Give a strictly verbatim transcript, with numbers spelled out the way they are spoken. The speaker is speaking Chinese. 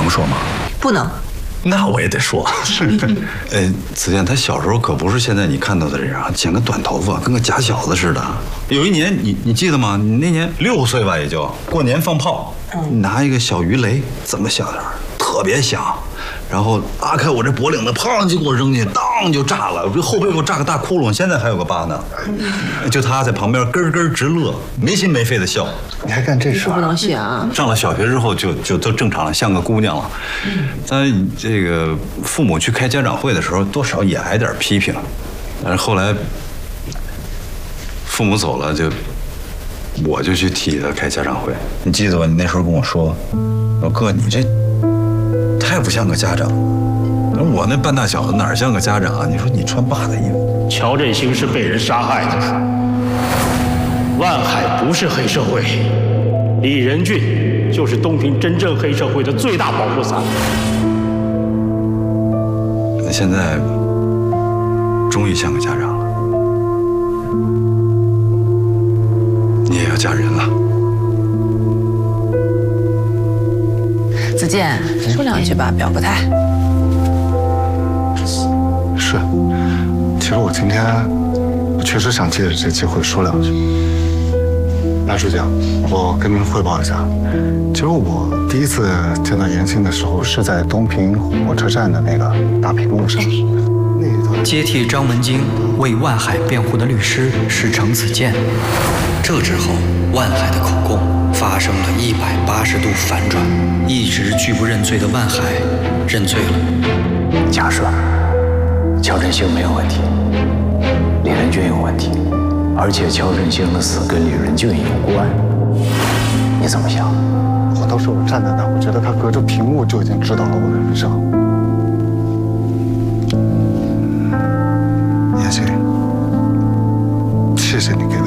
说吗？ 不能。 那我也得说。是。呃，子健他小时候可不是现在你看到的这样，剪个短头发，跟个假小子似的。有一年你你记得吗？你那年六岁吧，也就过年放炮，嗯、拿一个小鱼雷，这么小点儿，特别响。然后拉开我这脖领子，砰就给我扔进去，当就炸了，我这后背给我炸个大窟窿，现在还有个疤呢。就他在旁边咯咯直乐，没心没肺的笑。 你还干这事？ 不能写啊！ 上了小学之后就就都正常了，像个姑娘了。但这个父母去开家长会的时候，多少也挨点批评。但是后来父母走了，就我就去替他开家长会。你记得吧？你那时候跟我说，老哥，你这太不像个家长。我那半大小子哪像个家长啊？你说你穿爸的衣服。 乔振兴是被人杀害的，万海不是黑社会，李仁俊就是东平真正黑社会的最大保护伞。 那现在终于像个家长了，你也要嫁人了。 子健，说两句吧，表个态。 是，其实我今天我确实想借着这机会说两句。赖书记，我跟您汇报一下，其实我第一次见到严青的时候是在东平火车站的那个大屏幕上。 接替张文京为万海辩护的律师是程子健。这之后，万海的口供发生了一百八十度反转，一直拒不认罪的万海认罪了。 假设乔振兴没有问题，李仁俊有问题，而且乔振兴的死跟李仁俊有关，你怎么想？ 我当时我站在那，我觉得他隔着屏幕就已经知道了我的人生。严青，谢谢你给